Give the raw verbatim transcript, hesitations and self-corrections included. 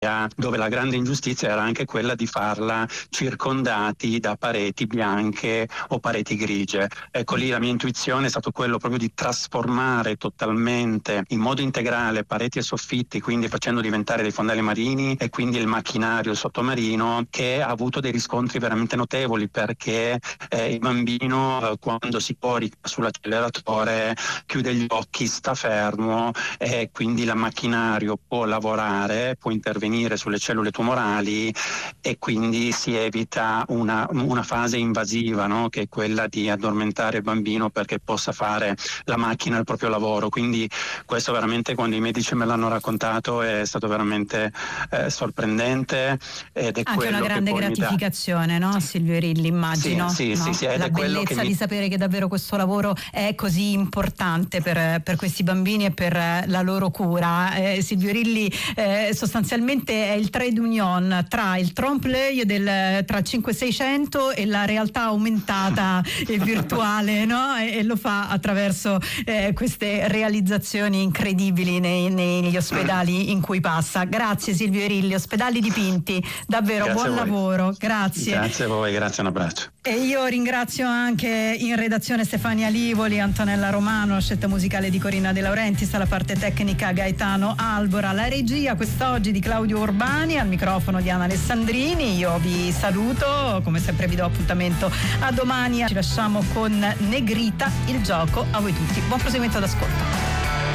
dove la grande ingiustizia era anche quella di farla circondati da pareti bianche o pareti grigie. Ecco, lì la mia intuizione è stato quello proprio di trasformare totalmente in modo integrale pareti e soffitti, quindi facendo diventare dei fondali marini e quindi il macchinario sottomarino, che ha avuto dei riscontri veramente notevoli, perché eh, il bambino eh, quando si corica sull'acceleratore chiude gli occhi, sta fermo e quindi il macchinario può lavorare, può intervenire sulle cellule tumorali e quindi si evita una, una fase invasiva, no? Che è quella di addormentare il bambino perché possa fare la macchina il proprio lavoro. Quindi questo veramente, quando i medici me l'hanno raccontato, è stato veramente eh, sorprendente ed è anche una grande gratificazione, no, Silvio Irilli, immagino. Sì, sì, no? sì, sì, ed la è quello bellezza che di mi... sapere che davvero questo lavoro è così importante per, per questi bambini e per la loro cura. Eh, Silvio Irilli eh, sostanzialmente è il trade union tra il trompe-l'œil del tra cinque seicento e la realtà aumentata e virtuale, no? E, e lo fa attraverso eh, queste realizzazioni incredibili nei, negli ospedali in cui passa. Grazie Silvio Irilli, Ospedali dipinti, davvero Grazie buon lavoro, grazie. Grazie a voi, grazie, un abbraccio. E io ringrazio anche in redazione Stefania Livoli, Antonella Romano, scelta musicale di Corinna De Laurentiis, alla parte tecnica Gaetano Albora, la regia quest'oggi di Claudio Urbani, al microfono di Anna Alessandrini. Io vi saluto, come sempre vi do appuntamento a domani, ci lasciamo con Negrita, il gioco. A voi tutti buon proseguimento d'ascolto.